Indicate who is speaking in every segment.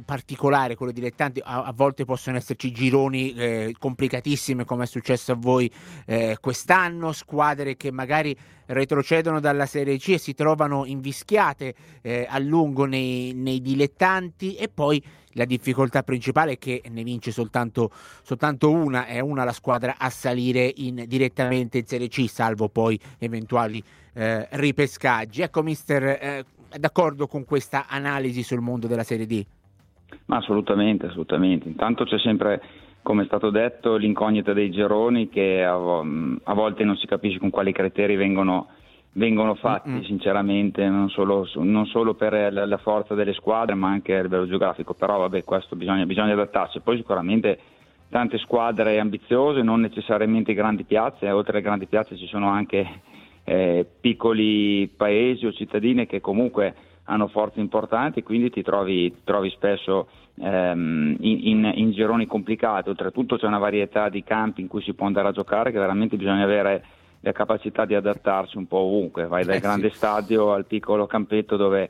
Speaker 1: particolare, quello dilettanti. A volte possono esserci gironi complicatissimi, come è successo a voi quest'anno, squadre che magari retrocedono dalla Serie C e si trovano invischiate a lungo nei dilettanti, e poi la difficoltà principale è che ne vince soltanto una, è una la squadra a salire direttamente in Serie C, salvo poi eventuali ripescaggi. Ecco, mister, è d'accordo con questa analisi sul mondo della Serie D?
Speaker 2: Ma assolutamente. Intanto c'è sempre, come è stato detto, l'incognita dei gironi, che a volte non si capisce con quali criteri vengono fatti, sinceramente, non solo per la forza delle squadre, ma anche a livello geografico. Però vabbè, questo bisogna adattarsi. Poi sicuramente tante squadre ambiziose, non necessariamente grandi piazze, oltre alle grandi piazze ci sono anche piccoli paesi o cittadine che comunque hanno forze importanti, quindi ti trovi spesso in gironi complicati. Oltretutto c'è una varietà di campi in cui si può andare a giocare, che veramente bisogna avere la capacità di adattarsi un po' ovunque. Vai dal grande stadio al piccolo campetto dove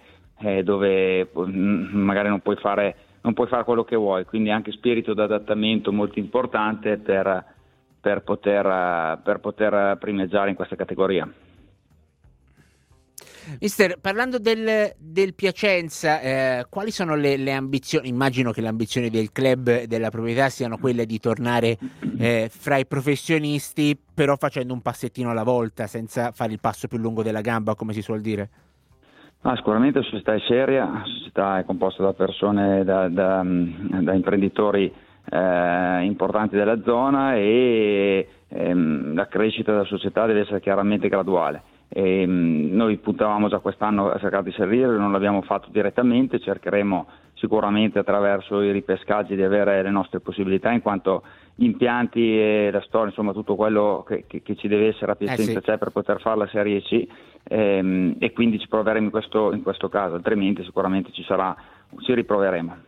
Speaker 2: magari non puoi fare quello che vuoi, quindi anche spirito di adattamento molto importante per poter primeggiare in questa categoria.
Speaker 1: Mister, parlando del Piacenza, quali sono le ambizioni? Immagino che le ambizioni del club, della proprietà, siano quelle di tornare fra i professionisti, però facendo un passettino alla volta, senza fare il passo più lungo della gamba, come si suol dire.
Speaker 2: Sicuramente la società è seria, la società è composta da persone, da imprenditori importanti della zona, e la crescita della società deve essere chiaramente graduale. Noi puntavamo già quest'anno a cercare di salire, non l'abbiamo fatto direttamente, cercheremo sicuramente attraverso i ripescaggi di avere le nostre possibilità, in quanto gli impianti e la storia, insomma tutto quello che ci deve essere a Piacenza c'è per poter fare la Serie C, e quindi ci proveremo in questo caso, altrimenti sicuramente ci riproveremo.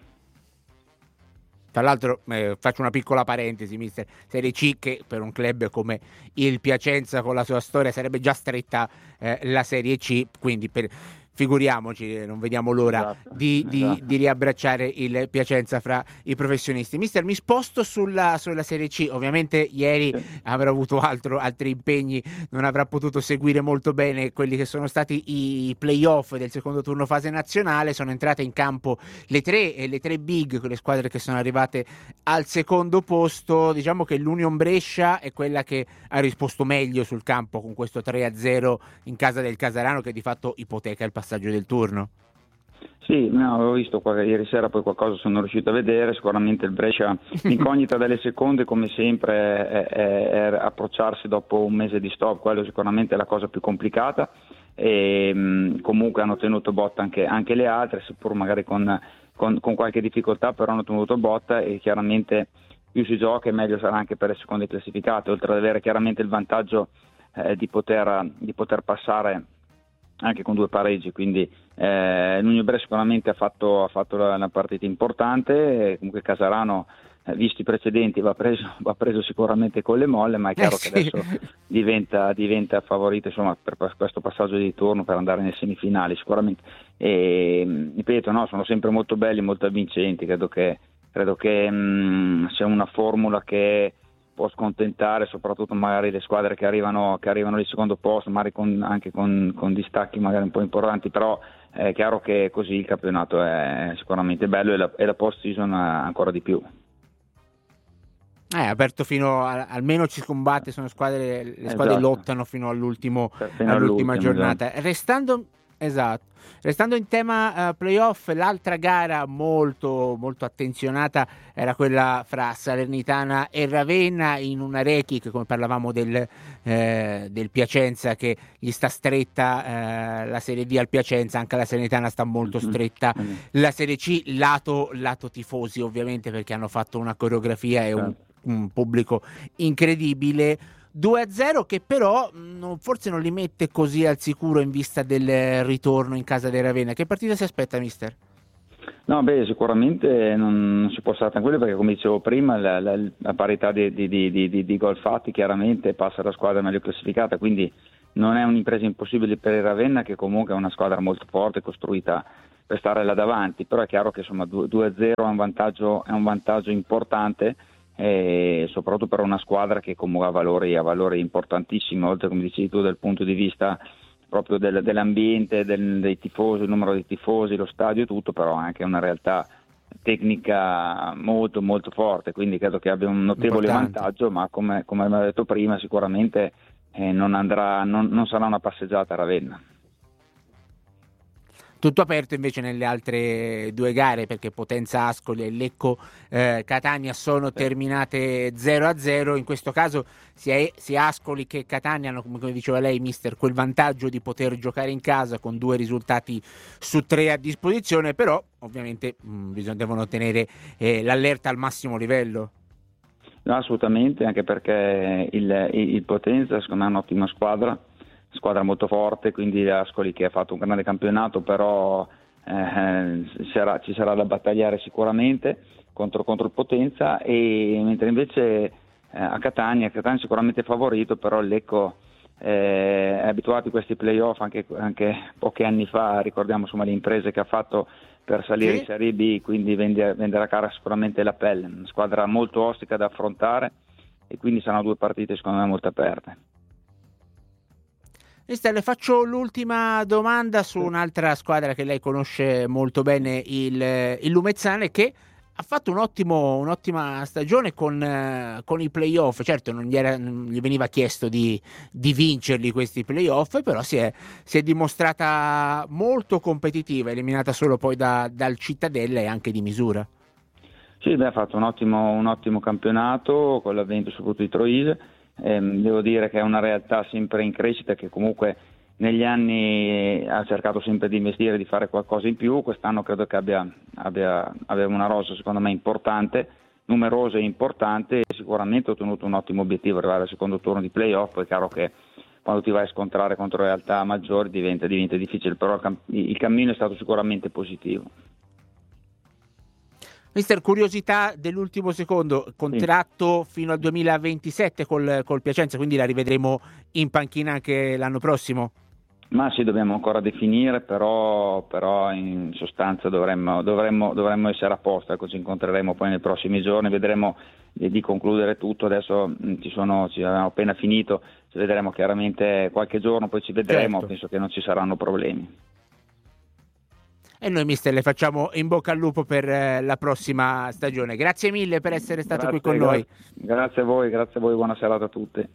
Speaker 1: Tra l'altro faccio una piccola parentesi, mister, Serie C, che per un club come il Piacenza con la sua storia sarebbe già stretta la Serie C, quindi figuriamoci, non vediamo l'ora di riabbracciare il Piacenza fra i professionisti. Mister, mi sposto sulla Serie C. Ovviamente ieri avrà avuto altri impegni, non avrà potuto seguire molto bene quelli che sono stati i play-off del secondo turno fase nazionale. Sono entrate in campo le tre big, quelle squadre che sono arrivate al secondo posto. Diciamo che l'Union Brescia è quella che ha risposto meglio sul campo con questo 3-0 in casa del Casarano, che di fatto ipoteca il passaggio del turno.
Speaker 2: Sì, avevo visto ieri sera, poi qualcosa sono riuscito a vedere. Sicuramente il Brescia, l'incognita delle seconde, come sempre, è approcciarsi dopo un mese di stop. Quello sicuramente è la cosa più complicata, e comunque hanno tenuto botta anche le altre, seppur magari con qualche difficoltà, però hanno tenuto botta, e chiaramente più si gioca e meglio sarà anche per le seconde classificate, oltre ad avere chiaramente il vantaggio di poter passare anche con 2 pareggi. Quindi l'Union Brescia sicuramente ha fatto una partita importante, comunque Casarano, visti i precedenti, va preso sicuramente con le molle, ma è chiaro che adesso diventa favorito, insomma, per questo passaggio di turno, per andare nelle semifinali sicuramente. E ripeto, sono sempre molto belli, molto avvincenti. Credo che sia una formula che può scontentare soprattutto magari le squadre che arrivano al secondo posto, magari anche con distacchi magari un po' importanti, però è chiaro che così il campionato è sicuramente bello, e la post season ancora di più.
Speaker 1: Aperto fino almeno ci combatte, le squadre lottano fino all'ultima giornata. Restando in tema playoff, l'altra gara molto molto attenzionata era quella fra Salernitana e Ravenna, in una Rechi, come parlavamo del Piacenza, che gli sta stretta la Serie D al Piacenza, anche la Salernitana sta molto stretta la Serie C, lato tifosi ovviamente, perché hanno fatto una coreografia e un pubblico incredibile. 2-0 che però forse non li mette così al sicuro in vista del ritorno in casa dei Ravenna. Che partita si aspetta, mister?
Speaker 2: Sicuramente non si può stare tranquilli, perché come dicevo prima la parità di gol fatti chiaramente passa la squadra meglio classificata, quindi non è un'impresa impossibile per il Ravenna, che comunque è una squadra molto forte, costruita per stare là davanti, però è chiaro che insomma 2-0 è un vantaggio importante, soprattutto per una squadra che comunque ha valori importantissimi, oltre, come dicevi tu, dal punto di vista proprio dell'ambiente, dei tifosi, il numero di tifosi, lo stadio e tutto, però anche una realtà tecnica molto molto forte, quindi credo che abbia un notevole vantaggio, ma come abbiamo detto prima sicuramente non sarà una passeggiata a Ravenna.
Speaker 1: Tutto aperto invece nelle altre due gare, perché Potenza Ascoli e Lecco Catania sono terminate 0-0. In questo caso sia Ascoli che Catania hanno, come diceva lei mister, quel vantaggio di poter giocare in casa con 2 risultati su 3 a disposizione, però ovviamente devono tenere l'allerta al massimo livello.
Speaker 2: No, assolutamente, anche perché il Potenza secondo me è un'ottima squadra molto forte, quindi Ascoli che ha fatto un grande campionato, però ci sarà da battagliare sicuramente contro il Potenza, e mentre invece a Catania sicuramente è favorito, però il Lecco è abituato a questi playoff anche pochi anni fa, ricordiamo insomma le imprese che ha fatto per salire in Serie B, quindi venderà cara sicuramente la pelle, una squadra molto ostica da affrontare, e quindi saranno 2 partite secondo me molto aperte.
Speaker 1: Mister, le faccio l'ultima domanda su un'altra squadra che lei conosce molto bene, il Lumezzane, che ha fatto un'ottima stagione con i playoff. Certo non gli veniva chiesto di vincerli questi playoff, però si è dimostrata molto competitiva, eliminata solo poi dal Cittadella, e anche di misura.
Speaker 2: Sì, ha fatto un ottimo campionato con l'avvento soprattutto di Troise. Devo dire che è una realtà sempre in crescita, che comunque negli anni ha cercato sempre di investire, di fare qualcosa in più. Quest'anno credo che abbia una rosa secondo me importante, numerosa e importante, e sicuramente ha ottenuto un ottimo obiettivo, arrivare al secondo turno di playoff. È chiaro che quando ti vai a scontrare contro realtà maggiori diventa difficile, però il cammino è stato sicuramente positivo.
Speaker 1: Mister, curiosità dell'ultimo secondo, contratto fino al 2027 col Piacenza, quindi la rivedremo in panchina anche l'anno prossimo?
Speaker 2: Ma sì, dobbiamo ancora definire, però in sostanza dovremmo essere a posto, ecco, ci incontreremo poi nei prossimi giorni, vedremo di concludere tutto. Adesso ci abbiamo appena finito, ci vedremo chiaramente qualche giorno, poi ci vedremo, certo. Penso che non ci saranno problemi.
Speaker 1: E noi mister le facciamo in bocca al lupo per la prossima stagione. Grazie mille per essere stato qui con noi.
Speaker 2: Grazie a voi, buona serata a tutti.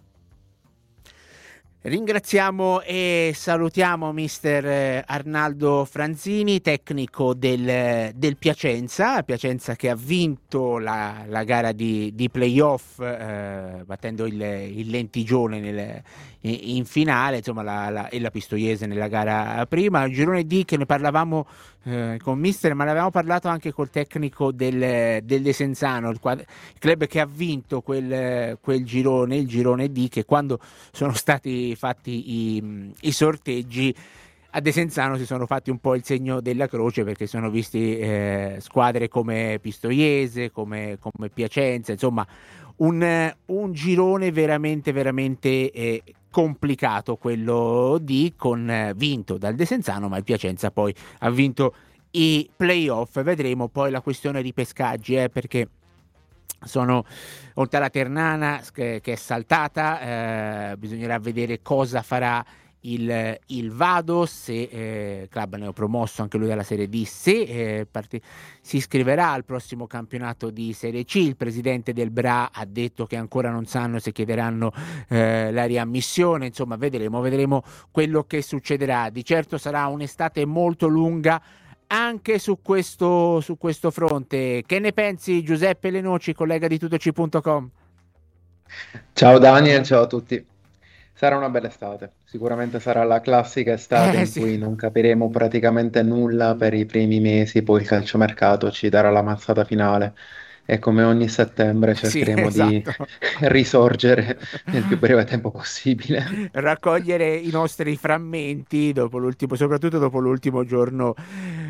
Speaker 1: Ringraziamo e salutiamo mister Arnaldo Franzini, tecnico del Piacenza che ha vinto la gara di playoff battendo il Lentigione in finale, insomma e la Pistoiese nella gara prima. Il girone D, che ne parlavamo con mister, ma ne avevamo parlato anche col tecnico del Desenzano, il club che ha vinto quel girone, il girone D, che quando sono stati fatti i sorteggi a Desenzano si sono fatti un po' il segno della croce, perché sono visti squadre come Pistoiese, come Piacenza, insomma un girone veramente complicato quello vinto dal Desenzano, ma il Piacenza poi ha vinto i playoff. Vedremo poi la questione di pescaggi, perché sono oltre alla Ternana che è saltata, bisognerà vedere cosa farà il Vado, se club neopromosso anche lui dalla Serie D, se si iscriverà al prossimo campionato di Serie C. Il presidente del Bra ha detto che ancora non sanno se chiederanno la riammissione. Insomma, vedremo quello che succederà. Di certo sarà un'estate molto lunga anche su questo fronte. Che ne pensi, Giuseppe Lenoci, collega di Tuttoci.com?
Speaker 3: Ciao Daniel, ciao a tutti. Sarà una bella estate, sicuramente sarà la classica estate in cui non capiremo praticamente nulla per i primi mesi, poi il calciomercato ci darà la mazzata finale e come ogni settembre cercheremo di risorgere nel più breve tempo possibile.
Speaker 1: Raccogliere i nostri frammenti soprattutto dopo l'ultimo giorno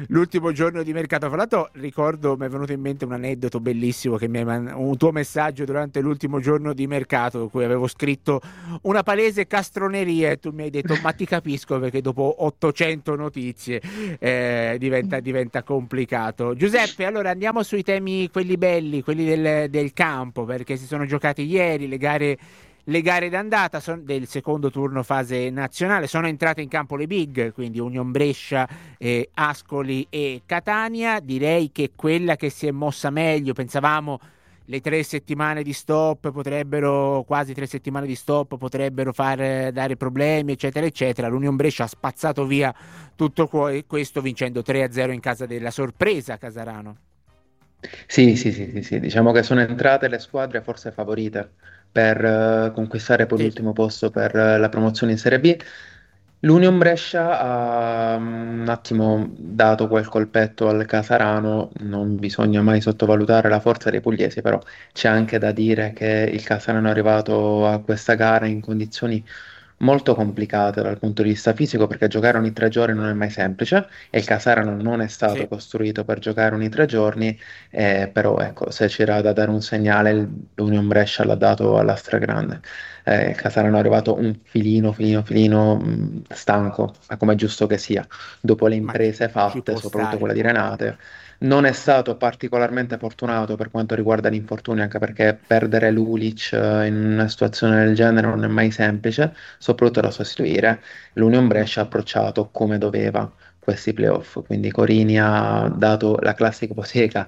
Speaker 1: l'ultimo giorno di mercato. Fra l'altro ricordo, mi è venuto in mente un aneddoto bellissimo che mi hai un tuo messaggio durante l'ultimo giorno di mercato in cui avevo scritto una palese castroneria e tu mi hai detto ma ti capisco perché dopo 800 notizie diventa complicato. Giuseppe, allora andiamo sui temi quelli belli, quelli del campo, perché si sono giocati ieri le gare d'andata del secondo turno fase nazionale. Sono entrate in campo le big, quindi Union Brescia, Ascoli e Catania. Direi che quella che si è mossa meglio, pensavamo le 3 settimane di stop quasi 3 settimane di stop potrebbero far dare problemi, eccetera, eccetera. L'Union Brescia ha spazzato via tutto questo vincendo 3-0 in casa della sorpresa Casarano.
Speaker 3: Sì, sì, sì, sì, sì, diciamo che sono entrate le squadre forse favorite per conquistare poi
Speaker 1: Sì.
Speaker 3: l'ultimo posto per la promozione in Serie B. L'Union Brescia ha un attimo dato quel colpetto al Casarano, non bisogna mai sottovalutare la forza dei pugliesi, però c'è anche da dire che il Casarano è arrivato a questa gara in condizioni molto complicate dal punto di vista fisico, perché giocare ogni 3 giorni non è mai semplice e il Casarano non è stato
Speaker 1: Sì.
Speaker 3: costruito per giocare ogni 3 giorni, però ecco, se c'era da dare un segnale, l'Union Brescia l'ha dato alla stragrande. Il Casarano è arrivato un filino stanco, ma come è giusto che sia, dopo le
Speaker 1: Ma
Speaker 3: imprese
Speaker 1: ci
Speaker 3: fatte,
Speaker 1: può
Speaker 3: soprattutto
Speaker 1: stare.
Speaker 3: quella di Renate. Non è stato particolarmente fortunato per quanto riguarda gli infortuni, anche perché perdere Lulic in una situazione del genere non è mai semplice, soprattutto da sostituire. L'Union Brescia ha approcciato come doveva questi playoff, quindi Corini ha dato la classica ipoteca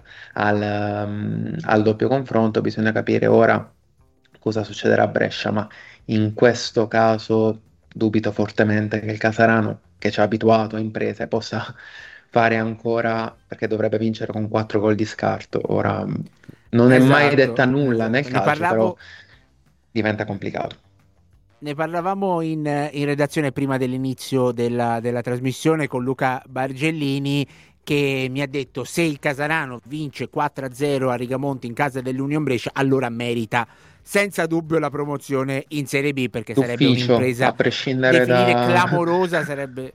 Speaker 3: al doppio confronto. Bisogna capire ora cosa succederà a Brescia, ma in questo caso dubito fortemente che il Casarano, che ci ha abituato a imprese, possa fare ancora, perché dovrebbe vincere con 4 gol di scarto. Ora non è mai detta
Speaker 1: Esatto,
Speaker 3: nulla nel
Speaker 1: esatto.
Speaker 3: calcio, però diventa complicato.
Speaker 1: Ne parlavamo in redazione prima dell'inizio della trasmissione con Luca Bargellini, che mi ha detto se il Casarano vince 4-0 a Rigamonti in casa dell'Union Brescia, allora merita senza dubbio la promozione in Serie B, perché sarebbe
Speaker 3: D'ufficio, a
Speaker 1: un'impresa
Speaker 3: prescindere
Speaker 1: definire
Speaker 3: da...
Speaker 1: clamorosa, sarebbe...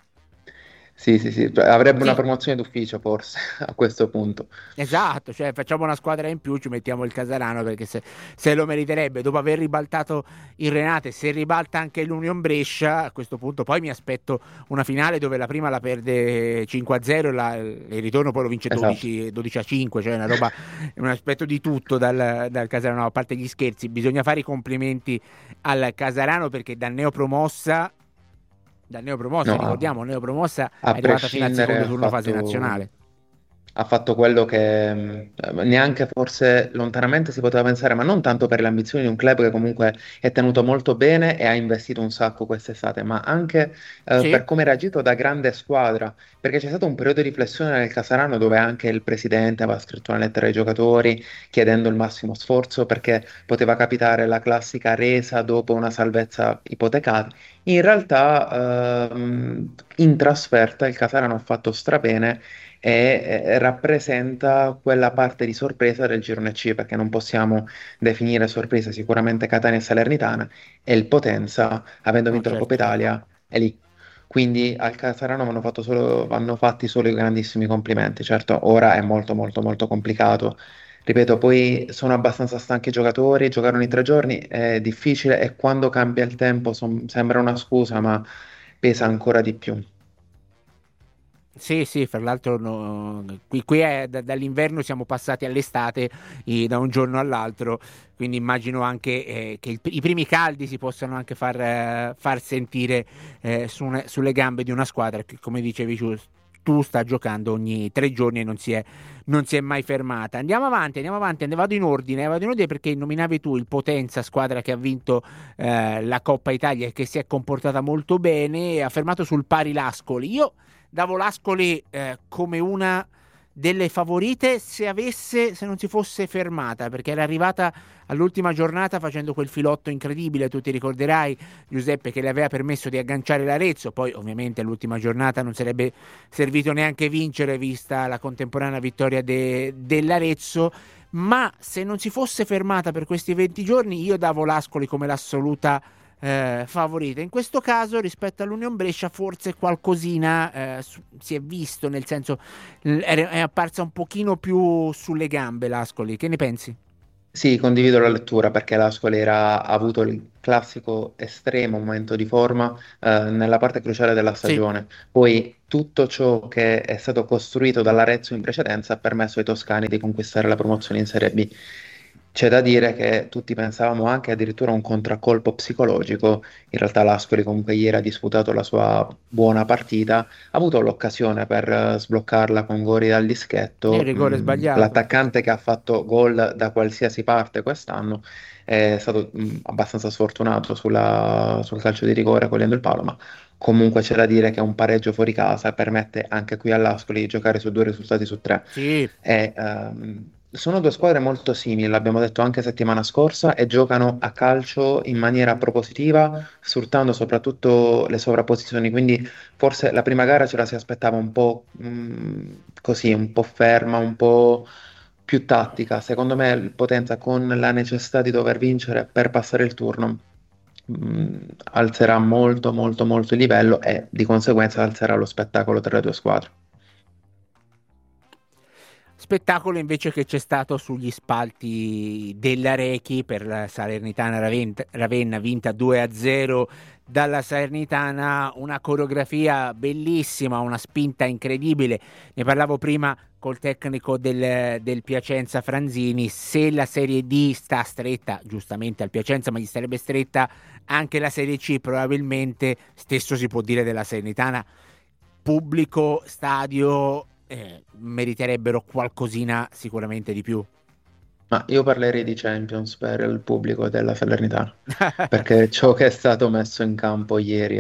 Speaker 3: Sì, sì, sì, avrebbe una
Speaker 1: Sì,
Speaker 3: promozione d'ufficio forse a questo punto.
Speaker 1: esatto, cioè facciamo una squadra in più, ci mettiamo il Casarano perché se lo meriterebbe. Dopo aver ribaltato il Renate, se ribalta anche l'Union Brescia, a questo punto poi mi aspetto una finale dove la prima la perde 5-0 e il ritorno poi lo vince
Speaker 3: Esatto.
Speaker 1: 12-5, cioè una roba, un aspetto di tutto dal Casarano. A parte gli scherzi, bisogna fare i complimenti al Casarano perché
Speaker 3: No,
Speaker 1: ricordiamo, neopromossa è
Speaker 3: a
Speaker 1: arrivata fino al
Speaker 3: prescindere
Speaker 1: secondo turno fase nazionale.
Speaker 3: ha fatto quello che neanche forse lontanamente si poteva pensare, ma non tanto per le ambizioni di un club che comunque è tenuto molto bene e ha investito un sacco quest'estate, ma anche
Speaker 1: Sì,
Speaker 3: per come ha reagito da grande squadra, perché c'è stato un periodo di riflessione nel Casarano dove anche il presidente aveva scritto una lettera ai giocatori chiedendo il massimo sforzo perché poteva capitare la classica resa dopo una salvezza ipotecata. In realtà, in trasferta il Casarano ha fatto strabene e rappresenta quella parte di sorpresa del girone C, perché non possiamo definire sorpresa sicuramente Catania e Salernitana, e il Potenza, avendo
Speaker 1: no,
Speaker 3: vinto la Coppa
Speaker 1: certo.
Speaker 3: Italia, è lì. Quindi al Casarano vanno fatti solo i grandissimi complimenti. Certo, ora è molto molto molto complicato. Ripeto, poi sono abbastanza stanchi i giocatori, giocare ogni 3 giorni è difficile e quando cambia il tempo sembra una scusa, ma pesa ancora di più.
Speaker 1: Sì, sì, fra l'altro qui è dall'inverno siamo passati all'estate da un giorno all'altro, quindi immagino anche che i primi caldi si possano anche far sentire sulle gambe di una squadra che, come dicevi tu sta giocando ogni 3 giorni e non si è mai fermata. Vado in ordine perché nominavi tu il Potenza, squadra che ha vinto la Coppa Italia e che si è comportata molto bene, ha fermato sul pari l'Ascoli. Io davo l'Ascoli come una delle favorite se non si fosse fermata, perché era arrivata all'ultima giornata facendo quel filotto incredibile. Tu ti ricorderai, Giuseppe, che le aveva permesso di agganciare l'Arezzo. Poi ovviamente all'ultima giornata non sarebbe servito neanche vincere vista la contemporanea vittoria dell'Arezzo, ma se non si fosse fermata per questi 20 giorni io davo l'Ascoli come l'assoluta favorita. In questo caso, rispetto all'Union Brescia, forse qualcosina si è visto, nel senso è apparsa un pochino più sulle gambe l'Ascoli. Che ne pensi?
Speaker 3: Sì, condivido la lettura perché l'Ascoli ha avuto il classico estremo momento di forma nella parte cruciale della
Speaker 1: Sì.
Speaker 3: stagione. Poi tutto ciò che è stato costruito dall'Arezzo in precedenza ha permesso ai toscani di conquistare la promozione in Serie B. C'è da dire che tutti pensavamo anche addirittura a un contraccolpo psicologico. In realtà l'Ascoli comunque ieri ha disputato la sua buona partita, ha avuto l'occasione per sbloccarla con gol dal
Speaker 1: Il
Speaker 3: dischetto.
Speaker 1: rigore sbagliato.
Speaker 3: L'attaccante che ha fatto gol da qualsiasi parte quest'anno è stato abbastanza sfortunato sul calcio di rigore cogliendo il palo, ma comunque c'è da dire che un pareggio fuori casa permette anche qui all'Ascoli di giocare su due risultati su tre.
Speaker 1: Sì.
Speaker 3: E, sono due squadre molto simili, l'abbiamo detto anche settimana scorsa, e giocano a calcio in maniera propositiva, sfruttando soprattutto le sovrapposizioni. Quindi forse la prima gara ce la si aspettava un po' così, un po' ferma, un po' più tattica. Secondo me il Potenza, con la necessità di dover vincere per passare il turno, alzerà molto, molto, molto il livello e di conseguenza alzerà lo spettacolo tra le due squadre.
Speaker 1: Spettacolo invece che c'è stato sugli spalti della Rechi per la Salernitana Ravenna, vinta 2-0 dalla Salernitana, una coreografia bellissima, una spinta incredibile. Ne parlavo prima col tecnico del Piacenza Franzini. Se la Serie D sta stretta, giustamente al Piacenza, ma gli starebbe stretta anche la Serie C, probabilmente stesso si può dire della Salernitana. Pubblico, stadio, meriterebbero qualcosina sicuramente di più.
Speaker 3: Ma io parlerei di Champions per il pubblico della Salernitana, perché ciò che è stato messo in campo ieri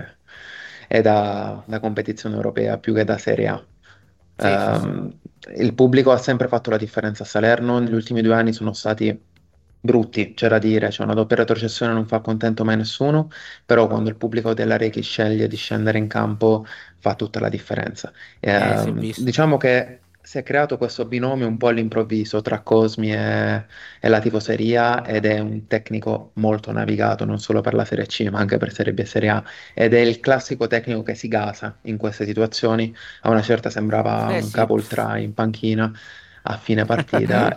Speaker 3: è da competizione europea più che da Serie A.
Speaker 1: Sì, sì, sì.
Speaker 3: Ehm, il pubblico ha sempre fatto la differenza a Salerno, negli ultimi 2 anni sono stati brutti, c'è da dire, c'è una doppia retrocessione, non fa contento mai nessuno, però quando il pubblico della Rechi sceglie di scendere in campo fa tutta la differenza.
Speaker 1: Si è visto.
Speaker 3: Diciamo che si è creato questo binomio un po' all'improvviso tra Cosmi e la tifoseria, ed è un tecnico molto navigato non solo per la Serie C ma anche per Serie B e Serie A, ed è il classico tecnico che si gasa in queste situazioni. A una certa sembrava un
Speaker 1: Sì.
Speaker 3: capo ultra in panchina a fine partita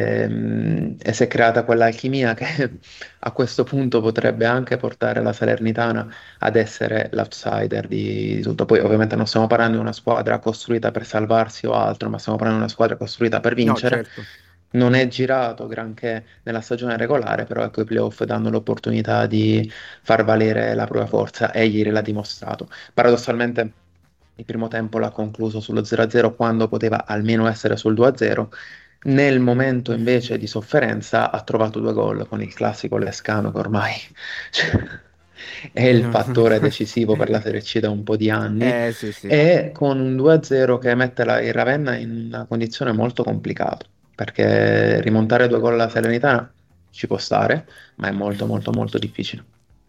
Speaker 3: e si è creata quell'alchimia che a questo punto potrebbe anche portare la Salernitana ad essere l'outsider di tutto. Poi ovviamente non stiamo parlando di una squadra costruita per salvarsi o altro, ma stiamo parlando di una squadra costruita per
Speaker 1: No,
Speaker 3: vincere.
Speaker 1: certo.
Speaker 3: Non è girato granché nella stagione regolare, però ecco, i playoff danno l'opportunità di far valere la propria forza e ieri l'ha dimostrato. Paradossalmente il primo tempo l'ha concluso sullo 0-0 quando poteva almeno essere sul 2-0. Nel momento invece di sofferenza ha trovato due gol con il classico Lescano che ormai cioè, è il fattore decisivo per la Serie C da un po' di anni,
Speaker 1: Sì, sì.
Speaker 3: e con un 2-0 che mette il Ravenna in una condizione molto complicata, perché rimontare due gol alla Salernitana ci può stare, ma è molto molto molto difficile.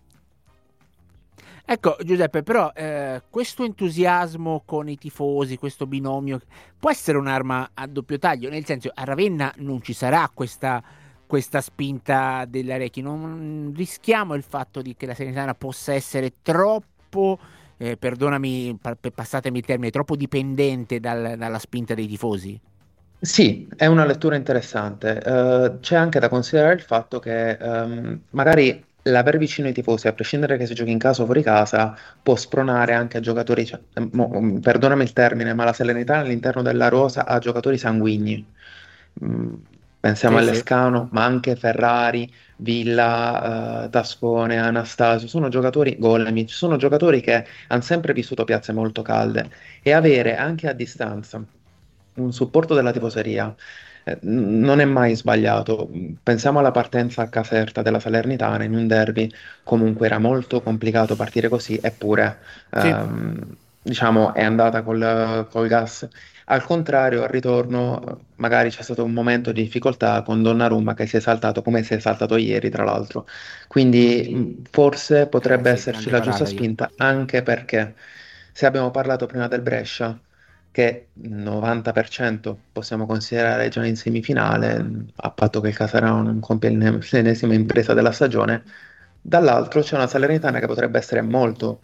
Speaker 1: Ecco Giuseppe, però questo entusiasmo con i tifosi, questo binomio, può essere un'arma a doppio taglio, nel senso a Ravenna non ci sarà questa spinta della Rechi, non rischiamo il fatto di che la Salernitana possa essere troppo, perdonami, passatemi il termine, troppo dipendente dalla spinta dei tifosi?
Speaker 3: Sì, è una lettura interessante. C'è anche da considerare il fatto che magari l'aver vicino ai tifosi, a prescindere che si giochi in casa o fuori casa, può spronare anche a giocatori, cioè, perdonami il termine, ma la Salernitana all'interno della rosa ha giocatori sanguigni. Mm, Pensiamo
Speaker 1: Sì, sì.
Speaker 3: all'Escano, ma anche Ferrari, Villa, Tascone, Anastasio, sono giocatori, Golemi, sono giocatori che hanno sempre vissuto piazze molto calde, e avere anche a distanza un supporto della tifoseria non è mai sbagliato. Pensiamo alla partenza a Caserta della Salernitana in un derby, comunque era molto complicato partire così, eppure
Speaker 1: Sì.
Speaker 3: diciamo è andata col gas. Al contrario, al ritorno magari c'è stato un momento di difficoltà con Donnarumma che si è saltato come si è saltato ieri, tra l'altro. Quindi forse potrebbe
Speaker 1: Sì,
Speaker 3: esserci
Speaker 1: grande
Speaker 3: la giusta
Speaker 1: parata ieri.
Speaker 3: spinta, anche perché se abbiamo parlato prima del Brescia, che 90% possiamo considerare già in semifinale, a patto che il Casarano non compia l'ennesima impresa della stagione, Dall'altro c'è una Salernitana che potrebbe essere molto,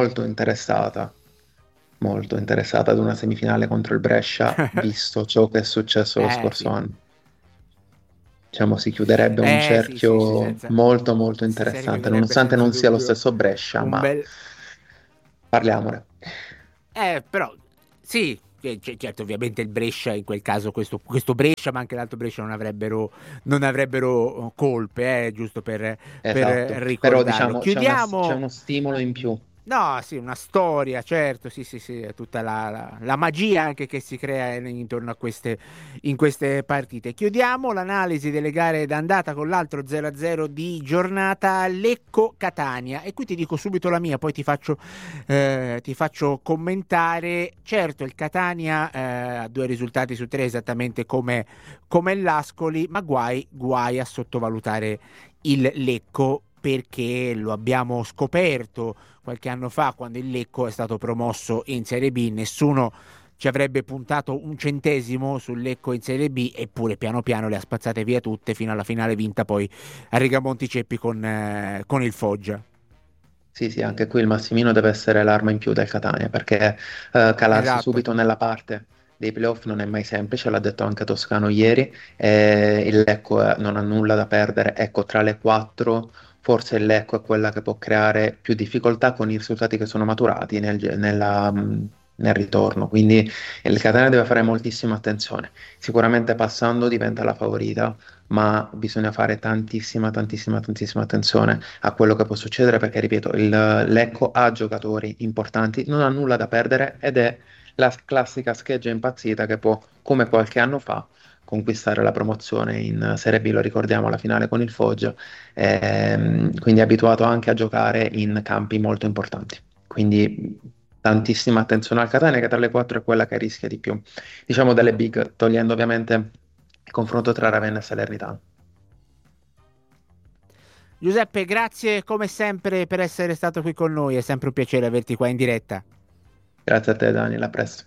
Speaker 3: molto interessata ad una semifinale contro il Brescia, visto ciò che è successo lo scorso
Speaker 1: Sì.
Speaker 3: anno. Diciamo, si chiuderebbe un cerchio molto, molto interessante, nonostante non sia lo stesso Brescia, ma parliamone.
Speaker 1: Però, sì, certo, ovviamente il Brescia, in quel caso questo Brescia, ma anche l'altro Brescia non avrebbero colpe, giusto per ricordarlo.
Speaker 3: Però diciamo
Speaker 1: Chiudiamo.
Speaker 3: c'è uno stimolo in più.
Speaker 1: No, sì, una storia, certo, sì, è tutta la magia anche che si crea intorno a in queste partite. Chiudiamo l'analisi delle gare d'andata con l'altro 0-0 di giornata, Lecco-Catania, e qui ti dico subito la mia, poi ti faccio commentare. Certo, il Catania ha 2 risultati su 3 esattamente come l'Ascoli, ma guai a sottovalutare il Lecco, perché lo abbiamo scoperto qualche anno fa, quando il Lecco è stato promosso in Serie B. Nessuno ci avrebbe puntato un centesimo sul Lecco in Serie B, eppure piano piano le ha spazzate via tutte fino alla finale vinta poi a Rigamonti Ceppi con il Foggia.
Speaker 3: Sì, anche qui il Massimino deve essere l'arma in più del Catania, perché calarsi subito nella parte dei playoff non è mai semplice, l'ha detto anche Toscano ieri. Il Lecco non ha nulla da perdere, ecco, tra le 4 forse il Lecco è quella che può creare più difficoltà con i risultati che sono maturati nel ritorno, quindi il Catania deve fare moltissima attenzione. Sicuramente passando diventa la favorita, ma bisogna fare tantissima attenzione a quello che può succedere, perché ripeto, il Lecco ha giocatori importanti, non ha nulla da perdere ed è la classica scheggia impazzita che può, come qualche anno fa, conquistare la promozione in Serie B, lo ricordiamo, alla finale con il Foggia, quindi è abituato anche a giocare in campi molto importanti. Quindi tantissima attenzione al Catania, che tra le 4 è quella che rischia di più, diciamo, delle big, togliendo ovviamente il confronto tra Ravenna e Salernitana.
Speaker 1: Giuseppe, grazie come sempre per essere stato qui con noi, è sempre un piacere averti qua in diretta.
Speaker 3: Grazie a te, Daniel, a presto.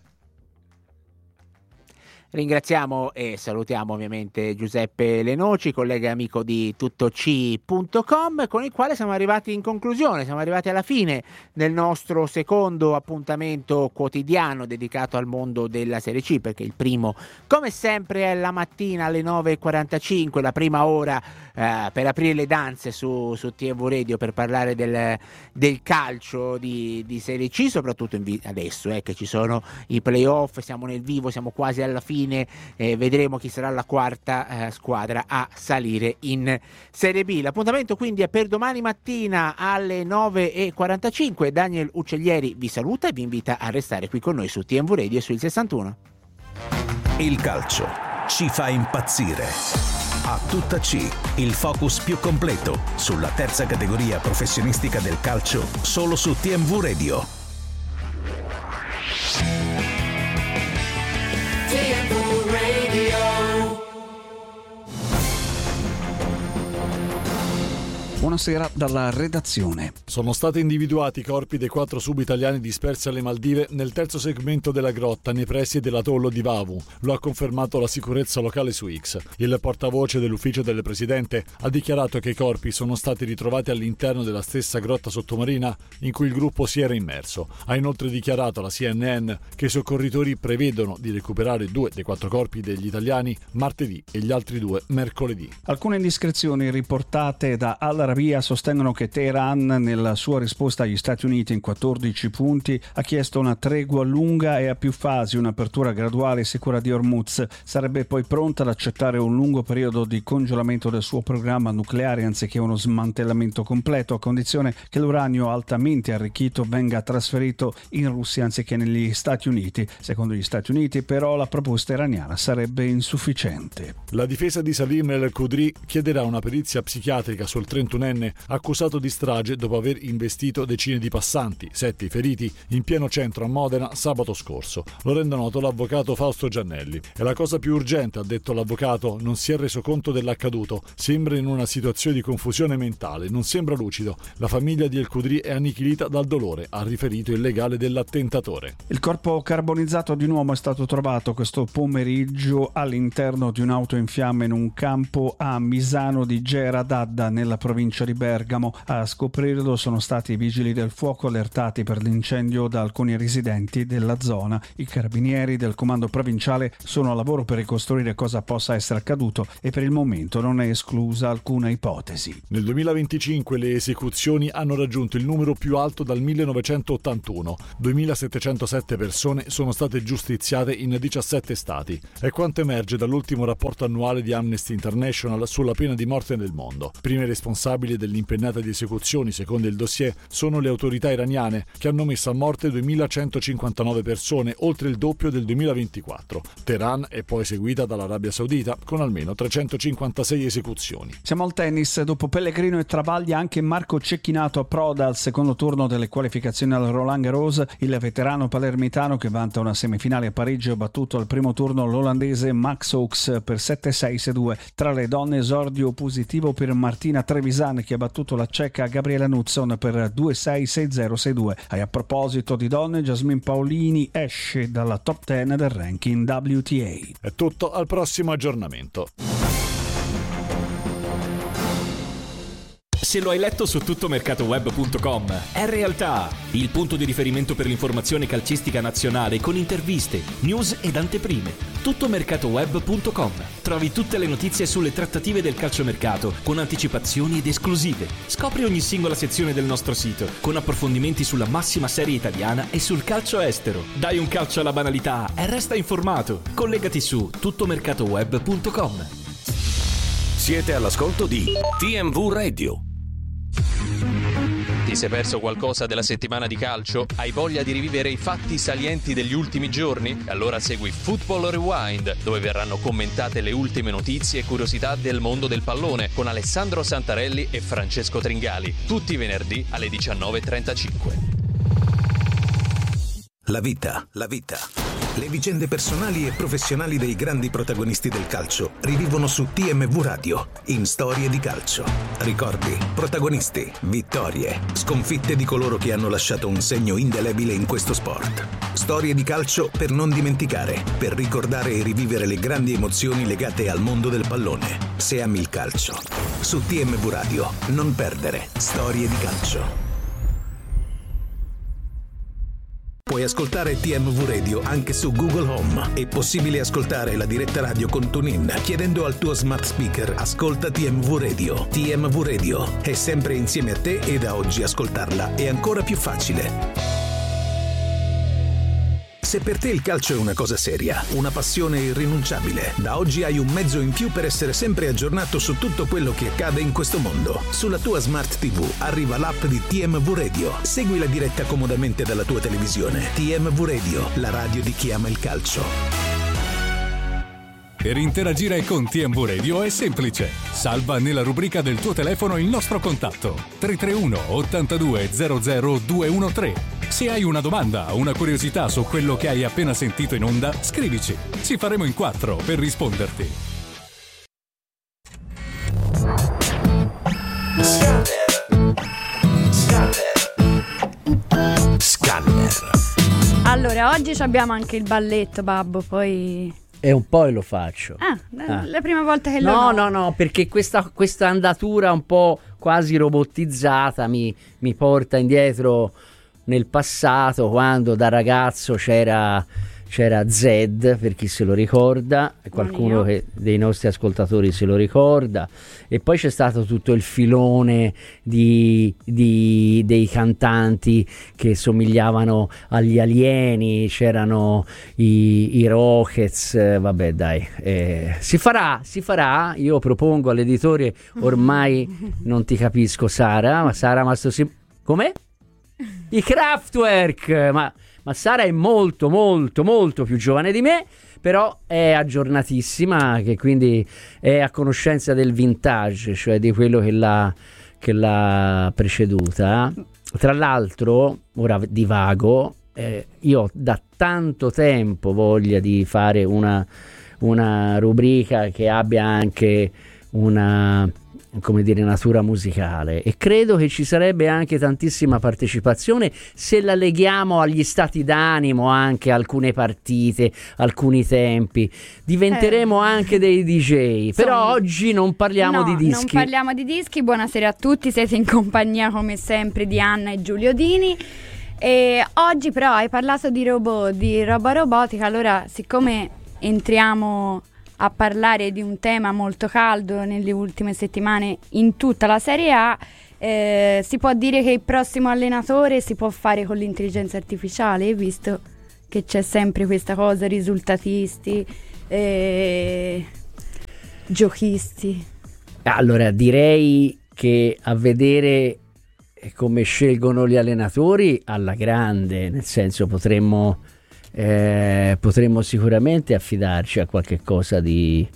Speaker 1: Ringraziamo e salutiamo ovviamente Giuseppe Lenoci, collega e amico di tuttoc.com, con il quale siamo arrivati in conclusione, siamo arrivati alla fine del nostro secondo appuntamento quotidiano dedicato al mondo della Serie C, perché il primo, come sempre, è la mattina alle 9.45, la prima ora per aprire le danze su TV Radio, per parlare del calcio di Serie C, soprattutto adesso che ci sono i playoff, siamo nel vivo, siamo quasi alla fine. Vedremo chi sarà la quarta squadra a salire in Serie B. L'appuntamento quindi è per domani mattina alle 9.45. Daniel Uccellieri vi saluta e vi invita a restare qui con noi su TMV Radio e sul 61.
Speaker 4: Il calcio ci fa impazzire. A tutta C, il focus più completo sulla terza categoria professionistica del calcio, solo su TMV Radio.
Speaker 5: Buonasera dalla redazione.
Speaker 6: Sono stati individuati i corpi dei 4 sub-italiani dispersi alle Maldive nel terzo segmento della grotta nei pressi dell'atollo di Vavu. Lo ha confermato la sicurezza locale su X. Il portavoce dell'ufficio del presidente ha dichiarato che i corpi sono stati ritrovati all'interno della stessa grotta sottomarina in cui il gruppo si era immerso. Ha inoltre dichiarato alla CNN che i soccorritori prevedono di recuperare 2 dei 4 corpi degli italiani martedì e gli altri 2 mercoledì.
Speaker 5: Alcune indiscrezioni riportate da Al Arabiya sostengono che Teheran, nella sua risposta agli Stati Uniti in 14 punti, ha chiesto una tregua lunga e a più fasi, un'apertura graduale e sicura di Hormuz. Sarebbe poi pronta ad accettare un lungo periodo di congelamento del suo programma nucleare anziché uno smantellamento completo, a condizione che l'uranio altamente arricchito venga trasferito in Russia anziché negli Stati Uniti. Secondo gli Stati Uniti, però, la proposta iraniana sarebbe insufficiente.
Speaker 6: La difesa di Salim El-Khudri chiederà una perizia psichiatrica sul 31enne accusato di strage dopo aver investito decine di passanti, 7 feriti, in pieno centro a Modena sabato scorso. Lo rende noto l'avvocato Fausto Giannelli. È la cosa più urgente, ha detto l'avvocato, non si è reso conto dell'accaduto, sembra in una situazione di confusione mentale, non sembra lucido. La famiglia di El-Khudri è annichilita dal dolore, ha riferito il legale dell'attentatore.
Speaker 5: Il corpo carbonizzato di un uomo è stato trovato questo pomeriggio all'interno di un'auto in fiamme in un campo a Misano di Gera d'Adda, nella provincia provincia di Bergamo. A scoprirlo sono stati i vigili del fuoco allertati per l'incendio da alcuni residenti della zona. I carabinieri del comando provinciale sono a lavoro per ricostruire cosa possa essere accaduto e per il momento non è esclusa alcuna ipotesi.
Speaker 6: Nel 2025 le esecuzioni hanno raggiunto il numero più alto dal 1981. 2707 persone sono state giustiziate in 17 stati. È quanto emerge dall'ultimo rapporto annuale di Amnesty International sulla pena di morte nel mondo. Prime responsabili dell'impennata di esecuzioni, secondo il dossier, sono le autorità iraniane, che hanno messo a morte 2159 persone, oltre il doppio del 2024. Teheran è poi seguita dall'Arabia Saudita, con almeno 356 esecuzioni.
Speaker 5: Siamo al tennis. Dopo Pellegrino e Travaglia, anche Marco Cecchinato approda al secondo turno delle qualificazioni al Roland Garros. Il veterano palermitano, che vanta una semifinale a Parigi, ha battuto al primo turno l'olandese Max Oaks per 7-6-6-2. Tra le donne esordio positivo per Martina Trevisan, che ha battuto la ceca Gabriela Knudson per 2-6-6-0-6-2. E a proposito di donne, Jasmine Paolini esce dalla top 10 del ranking WTA.
Speaker 6: È tutto, al prossimo aggiornamento.
Speaker 7: Se lo hai letto su tuttomercatoweb.com, è realtà, il punto di riferimento per l'informazione calcistica nazionale con interviste, news ed anteprime. Tuttomercatoweb.com. Trovi tutte le notizie sulle trattative del calciomercato con anticipazioni ed esclusive. Scopri ogni singola sezione del nostro sito con approfondimenti sulla massima serie italiana e sul calcio estero. Dai un calcio alla banalità e resta informato. Collegati su tuttomercatoweb.com.
Speaker 4: Siete all'ascolto di TMV Radio.
Speaker 8: Ti sei perso qualcosa della settimana di calcio? Hai voglia di rivivere i fatti salienti degli ultimi giorni? Allora segui Football Rewind, dove verranno commentate le ultime notizie e curiosità del mondo del pallone con Alessandro Santarelli e Francesco Tringali, tutti i venerdì alle 19:35.
Speaker 4: La vita. Le vicende personali e professionali dei grandi protagonisti del calcio rivivono su TMV Radio in Storie di Calcio. Ricordi, protagonisti, vittorie, sconfitte di coloro che hanno lasciato un segno indelebile in questo sport. Storie di calcio per non dimenticare, per ricordare e rivivere le grandi emozioni legate al mondo del pallone. Se ami il calcio. Su TMV Radio, non perdere Storie di Calcio. Puoi ascoltare TMV Radio anche su Google Home. È possibile ascoltare la diretta radio con TuneIn chiedendo al tuo smart speaker "Ascolta TMV Radio". TMV Radio è sempre insieme a te e da oggi ascoltarla è ancora più facile. Se per te il calcio è una cosa seria, una passione irrinunciabile, da oggi hai un mezzo in più per essere sempre aggiornato su tutto quello che accade in questo mondo. Sulla tua Smart TV arriva l'app di TMV Radio. Segui la diretta comodamente dalla tua televisione. TMV Radio, la radio di chi ama il calcio.
Speaker 9: Per interagire con TMV Radio è semplice. Salva nella rubrica del tuo telefono il nostro contatto 331 82 00 213. Se hai una domanda o una curiosità su quello che hai appena sentito in onda, scrivici. Ci faremo in 4 per risponderti.
Speaker 4: Scanner.
Speaker 10: Allora, oggi abbiamo anche il balletto, Babbo, poi...
Speaker 11: E un po' lo faccio.
Speaker 10: La prima volta che lo...
Speaker 11: No, perché questa andatura un po' quasi robotizzata mi porta indietro nel passato, quando da ragazzo c'era Zed, per chi se lo ricorda, qualcuno dei nostri ascoltatori se lo ricorda, e poi c'è stato tutto il filone dei cantanti che somigliavano agli alieni, c'erano i Rockets, vabbè dai, si farà, io propongo all'editore, ormai non ti capisco Sara come? I Kraftwerk, ma Sara è molto molto molto più giovane di me, però è aggiornatissima, che quindi è a conoscenza del vintage, cioè di quello che l'ha preceduta. Tra l'altro, ora divago, io ho da tanto tempo voglia di fare una rubrica che abbia anche come dire, natura musicale, e credo che ci sarebbe anche tantissima partecipazione se la leghiamo agli stati d'animo, anche alcune partite, alcuni tempi. Diventeremo anche dei DJ, però oggi non parliamo di dischi.
Speaker 10: Non parliamo di dischi. Buonasera a tutti, siete in compagnia come sempre di Anna e Giulio Dini. E oggi però hai parlato di robot, di roba robotica, allora siccome entriamo a parlare di un tema molto caldo nelle ultime settimane in tutta la Serie A, si può dire che il prossimo allenatore si può fare con l'intelligenza artificiale, visto che c'è sempre questa cosa, risultatisti, giochisti.
Speaker 11: Allora direi che a vedere come scelgono gli allenatori, alla grande, nel senso potremmo sicuramente affidarci a qualche cosa di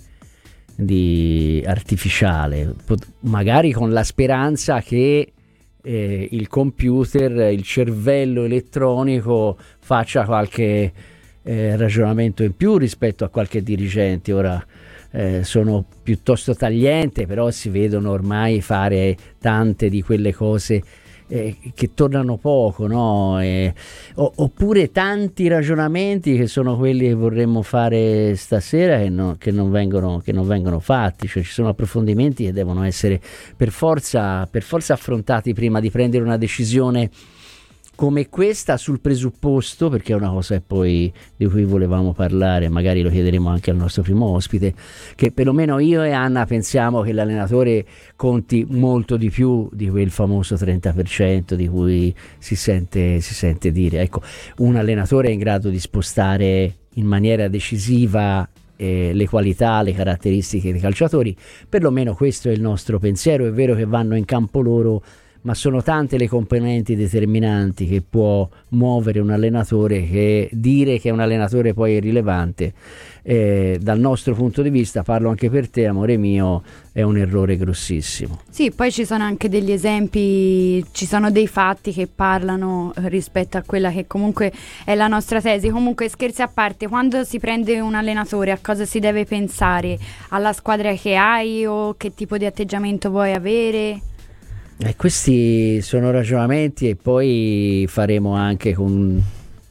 Speaker 11: artificiale, magari con la speranza che il computer, il cervello elettronico faccia qualche ragionamento in più rispetto a qualche dirigente. Ora sono piuttosto tagliente, però si vedono ormai fare tante di quelle cose che tornano poco, no? Oppure tanti ragionamenti che sono quelli che vorremmo fare stasera che non vengono fatti, cioè ci sono approfondimenti che devono essere per forza affrontati prima di prendere una decisione come questa, sul presupposto, perché è una cosa che poi di cui volevamo parlare, magari lo chiederemo anche al nostro primo ospite, che perlomeno io e Anna pensiamo che l'allenatore conti molto di più di quel famoso 30% di cui si sente dire. Ecco, un allenatore è in grado di spostare in maniera decisiva le qualità, le caratteristiche dei calciatori, perlomeno questo è il nostro pensiero. È vero che vanno in campo loro, ma sono tante le componenti determinanti che può muovere un allenatore, che dire che un allenatore poi è rilevante, dal nostro punto di vista, parlo anche per te amore mio, è un errore grossissimo.
Speaker 10: Sì, poi ci sono anche degli esempi, ci sono dei fatti che parlano rispetto a quella che comunque è la nostra tesi. Comunque, scherzi a parte, quando si prende un allenatore, a cosa si deve pensare? Alla squadra che hai o che tipo di atteggiamento vuoi avere?
Speaker 11: Questi sono ragionamenti e poi faremo anche con